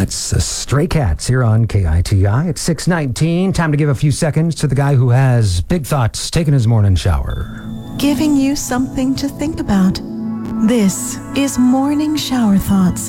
That's Stray Cats here on KITI. It's 6:19. Time to give a few seconds to the guy who has big thoughts taking his morning shower. Giving you something to think about. This is Morning Shower Thoughts.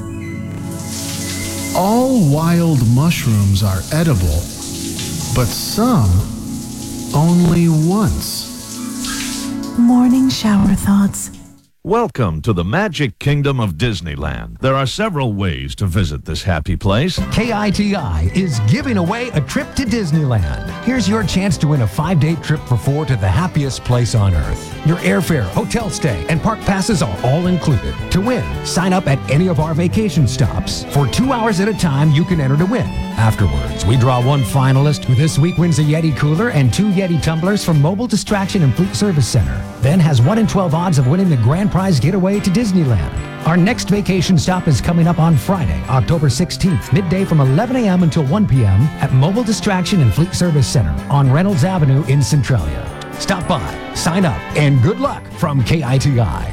All wild mushrooms are edible, but some only once. Morning Shower Thoughts. Welcome to the Magic Kingdom of Disneyland. There are several ways to visit this happy place. KITI is giving away a trip to Disneyland. Here's your chance to win a 5-day trip for 4 to the happiest place on earth. Your airfare, hotel stay, and park passes are all included. To win, sign up at any of our vacation stops. For 2 hours at a time, you can enter to win. Afterwards, we draw one finalist who this week wins a Yeti cooler and 2 Yeti tumblers from Mobile Distraction and Fleet Service Center. Then has 1 in 12 odds of winning the grand prize getaway to Disneyland. Our next vacation stop is coming up on Friday, October 16th, midday from 11 a.m. until 1 p.m. at Mobile Distraction and Fleet Service Center on Reynolds Avenue in Centralia. Stop by, sign up, and good luck from KITI.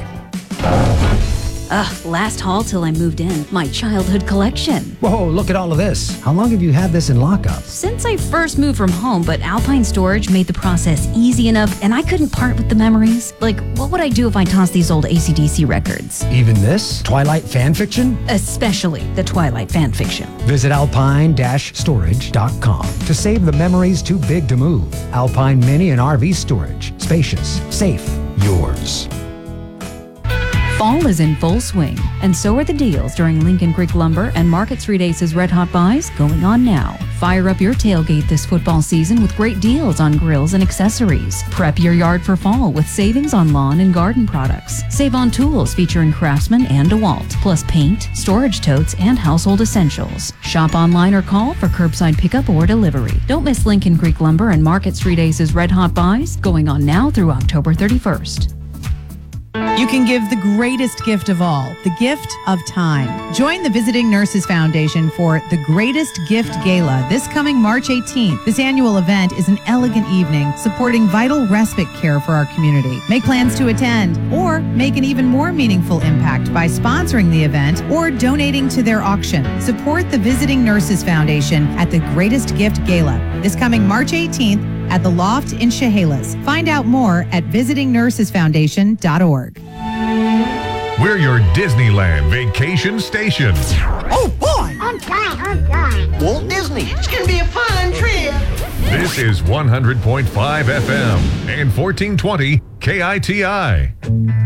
Last haul till I moved in. My childhood collection. Whoa, look at all of this. How long have you had this in lockup? Since I first moved from home, but Alpine Storage made the process easy enough, and I couldn't part with the memories. Like, what would I do if I tossed these old AC/DC records? Even this? Twilight fan fiction? Especially the Twilight fan fiction. Visit alpine-storage.com to save the memories too big to move. Alpine Mini and RV Storage. Spacious, safe, yours. Fall is in full swing, and so are the deals during Lincoln Creek Lumber and Market Street Aces Red Hot Buys going on now. Fire up your tailgate this football season with great deals on grills and accessories. Prep your yard for fall with savings on lawn and garden products. Save on tools featuring Craftsman and DeWalt, plus paint, storage totes, and household essentials. Shop online or call for curbside pickup or delivery. Don't miss Lincoln Creek Lumber and Market Street Aces Red Hot Buys going on now through October 31st. You can give the greatest gift of all, the gift of time. Join the Visiting Nurses Foundation for the Greatest Gift Gala this coming March 18th. This annual event is an elegant evening supporting vital respite care for our community. Make plans to attend or make an even more meaningful impact by sponsoring the event or donating to their auction. Support the Visiting Nurses Foundation at the Greatest Gift Gala this coming March 18th at the Loft in Chehalis. Find out more at visitingnursesfoundation.org. We're your Disneyland vacation station. Oh, boy! I'm dying. Walt Disney. It's going to be a fun trip. This is 100.5 FM and 1420 KITI.